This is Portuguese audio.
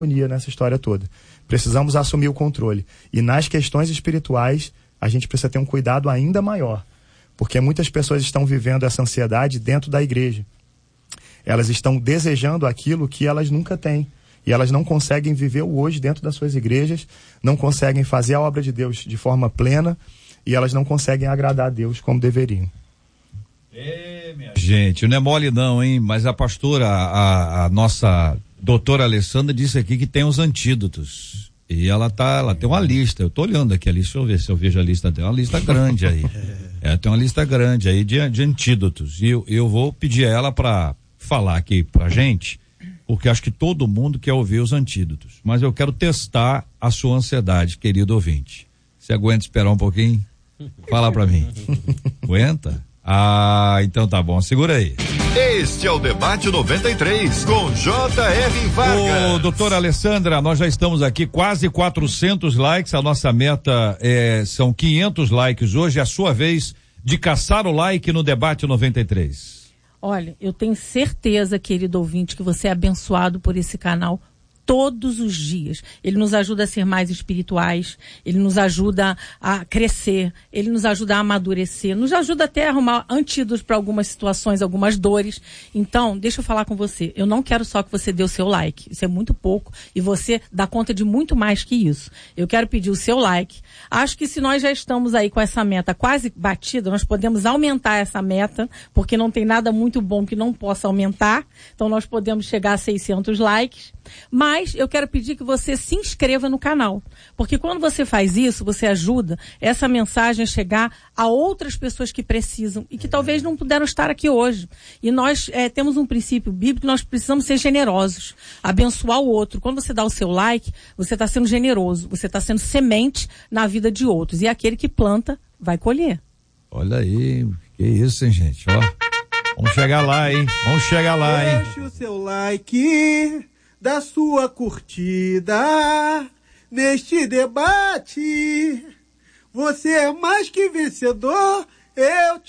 nessa história toda. Precisamos assumir o controle. E nas questões espirituais, a gente precisa ter um cuidado ainda maior. Porque muitas pessoas estão vivendo essa ansiedade dentro da igreja. Elas estão desejando aquilo que elas nunca têm. E elas não conseguem viver o hoje dentro das suas igrejas, não conseguem fazer a obra de Deus de forma plena, e elas não conseguem agradar a Deus como deveriam. Gente, não é mole não, hein? Mas a pastora, a nossa doutora Alessandra disse aqui que tem os antídotos. E ela tem uma lista. Eu tô olhando aqui a lista, deixa eu ver se eu vejo a lista. Tem uma lista grande aí. Tem uma lista grande aí de antídotos. E eu vou pedir a ela para falar aqui pra gente, porque acho que todo mundo quer ouvir os antídotos. Mas eu quero testar a sua ansiedade, querido ouvinte. Você aguenta esperar um pouquinho? Fala pra mim. Aguenta? Então tá bom, segura aí. Este é o Debate 93, com J.R. Vargas. Ô, doutora Alessandra, nós já estamos aqui, quase 400 likes, a nossa meta são 500 likes hoje, é a sua vez de caçar o like no Debate 93. Olha, eu tenho certeza, querido ouvinte, que você é abençoado por esse canal todos os dias. Ele nos ajuda a ser mais espirituais, ele nos ajuda a crescer, ele nos ajuda a amadurecer, nos ajuda até a arrumar antídotos para algumas situações, algumas dores. Então, deixa eu falar com você, eu não quero só que você dê o seu like, isso é muito pouco, e você dá conta de muito mais que isso. Eu quero pedir o seu like. Acho que se nós já estamos aí com essa meta quase batida, nós podemos aumentar essa meta, porque não tem nada muito bom que não possa aumentar, então nós podemos chegar a 600 likes. Mas eu quero pedir que você se inscreva no canal, porque quando você faz isso, você ajuda essa mensagem a chegar a outras pessoas que precisam e que talvez não puderam estar aqui hoje. E nós temos um princípio bíblico, nós precisamos ser generosos, abençoar o outro. Quando você dá o seu like, você está sendo generoso, você está sendo semente na vida de outros. E aquele que planta vai colher. Olha aí, que isso, hein, gente? Ó, vamos chegar lá, hein? Vamos chegar lá, hein? Deixe o seu like, da sua curtida neste debate. Você é mais que vencedor, eu te